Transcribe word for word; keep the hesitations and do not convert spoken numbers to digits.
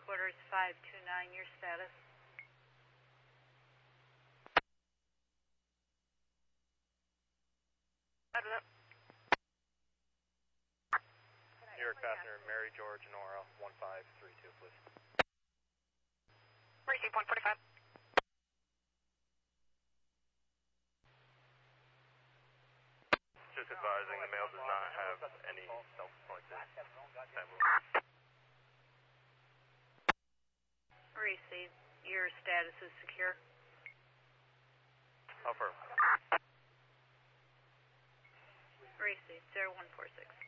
headquarters five two nine, your status. New York passenger Mary George Nora one five three two, please. Receive one forty-five. Just advising the mail does not have any self-appointed family. Receive. Your status is secure. Affirm. Receive. zero one four six.